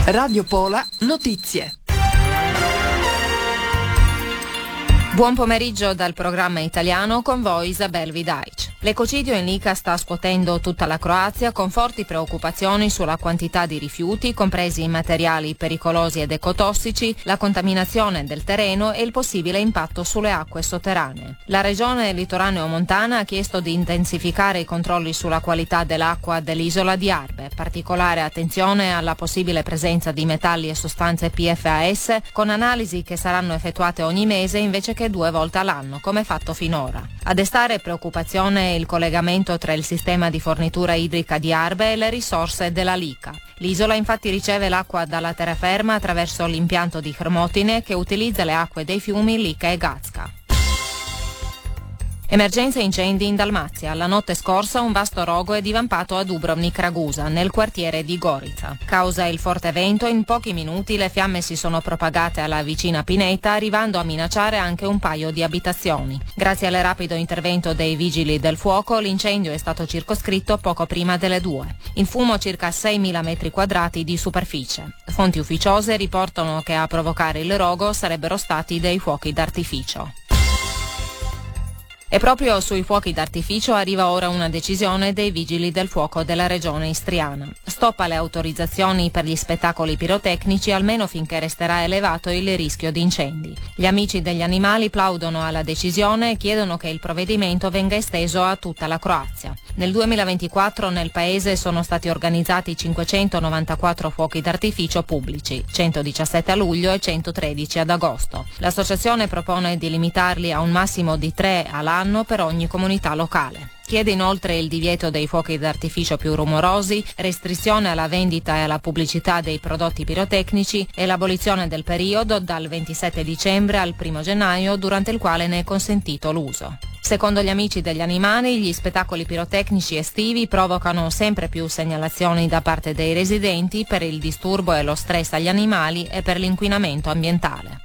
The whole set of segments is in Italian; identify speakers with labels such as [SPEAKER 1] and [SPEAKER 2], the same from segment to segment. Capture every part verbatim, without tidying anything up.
[SPEAKER 1] Radio Pola Notizie.
[SPEAKER 2] Buon pomeriggio dal programma italiano, con voi Isabel Vidaic. L'ecocidio in Lica sta scuotendo tutta la Croazia con forti preoccupazioni sulla quantità di rifiuti, compresi materiali pericolosi ed ecotossici, la contaminazione del terreno e il possibile impatto sulle acque sotterranee. La regione litoraneo-montana ha chiesto di intensificare i controlli sulla qualità dell'acqua dell'isola di Arbe, particolare attenzione alla possibile presenza di metalli e sostanze P F A S, con analisi che saranno effettuate ogni mese invece che due volte all'anno, come fatto finora. A destare preoccupazione il collegamento tra il sistema di fornitura idrica di Arbe e le risorse della Lica. L'isola infatti riceve l'acqua dalla terraferma attraverso l'impianto di Hermotine, che utilizza le acque dei fiumi Lica e Gazca. Emergenza incendi in Dalmazia. La notte scorsa un vasto rogo è divampato a Dubrovnik Ragusa, nel quartiere di Gorica. Causa il forte vento, in pochi minuti le fiamme si sono propagate alla vicina pineta, arrivando a minacciare anche un paio di abitazioni. Grazie al rapido intervento dei vigili del fuoco, l'incendio è stato circoscritto poco prima delle due. In fumo circa seimila metri quadrati di superficie. Fonti ufficiose riportano che a provocare il rogo sarebbero stati dei fuochi d'artificio. E proprio sui fuochi d'artificio arriva ora una decisione dei vigili del fuoco della regione istriana. Stop alle autorizzazioni per gli spettacoli pirotecnici, almeno finché resterà elevato il rischio di incendi. Gli amici degli animali plaudono alla decisione e chiedono che il provvedimento venga esteso a tutta la Croazia. Nel duemilaventiquattro nel paese sono stati organizzati cinquecentonovantaquattro fuochi d'artificio pubblici, centodiciassette a luglio e centotredici ad agosto. L'associazione propone di limitarli a un massimo di tre all'anno per ogni comunità locale. Chiede inoltre il divieto dei fuochi d'artificio più rumorosi, restrizione alla vendita e alla pubblicità dei prodotti pirotecnici e l'abolizione del periodo dal ventisette dicembre al primo gennaio, durante il quale ne è consentito l'uso. Secondo gli amici degli animali, gli spettacoli pirotecnici estivi provocano sempre più segnalazioni da parte dei residenti per il disturbo e lo stress agli animali e per l'inquinamento ambientale.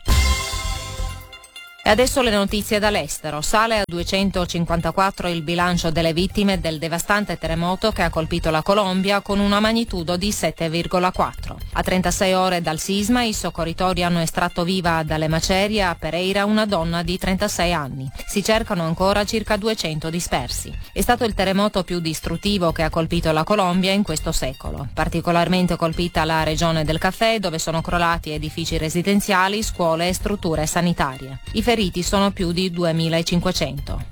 [SPEAKER 2] E adesso le notizie dall'estero. Sale a duecentocinquantaquattro il bilancio delle vittime del devastante terremoto che ha colpito la Colombia, con una magnitudo di sette virgola quattro. A trentasei ore dal sisma i soccorritori hanno estratto viva dalle macerie a Pereira una donna di trentasei anni. Si cercano ancora circa duecento dispersi. È stato il terremoto più distruttivo che ha colpito la Colombia in questo secolo. Particolarmente colpita la regione del Café, dove sono crollati edifici residenziali, scuole e strutture sanitarie. I feriti sono più di duemilacinquecento.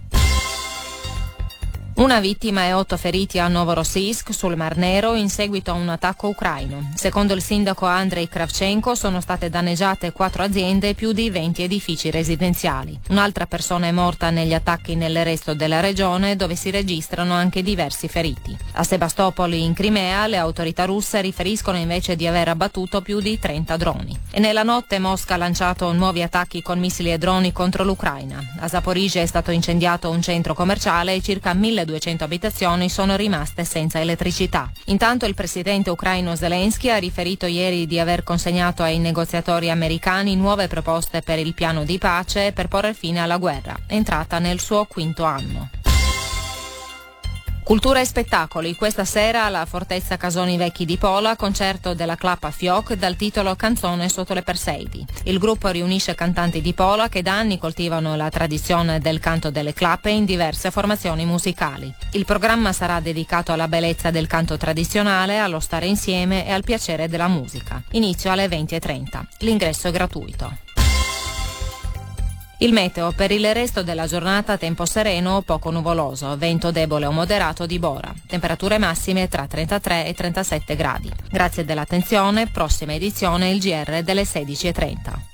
[SPEAKER 2] Una vittima e otto feriti a Novorossiysk, sul Mar Nero, in seguito a un attacco ucraino. Secondo il sindaco Andrei Kravchenko sono state danneggiate quattro aziende e più di venti edifici residenziali. Un'altra persona è morta negli attacchi nel resto della regione, dove si registrano anche diversi feriti. A Sebastopoli, in Crimea, le autorità russe riferiscono invece di aver abbattuto più di trenta droni. E nella notte Mosca ha lanciato nuovi attacchi con missili e droni contro l'Ucraina. A Zaporizhzhia è stato incendiato un centro commerciale e circa milleduecento abitazioni sono rimaste senza elettricità. Intanto il presidente ucraino Zelensky ha riferito ieri di aver consegnato ai negoziatori americani nuove proposte per il piano di pace per porre fine alla guerra, entrata nel suo quinto anno. Cultura e spettacoli. Questa sera alla Fortezza Casoni Vecchi di Pola, concerto della Clap a Fioc dal titolo Canzone sotto le Perseidi. Il gruppo riunisce cantanti di Pola che da anni coltivano la tradizione del canto delle clappe in diverse formazioni musicali. Il programma sarà dedicato alla bellezza del canto tradizionale, allo stare insieme e al piacere della musica. Inizio alle venti e trenta. L'ingresso è gratuito. Il meteo: per il resto della giornata tempo sereno o poco nuvoloso, vento debole o moderato di Bora, temperature massime tra trentatré e trentasette gradi. Grazie dell'attenzione, prossima edizione il G R delle sedici e trenta.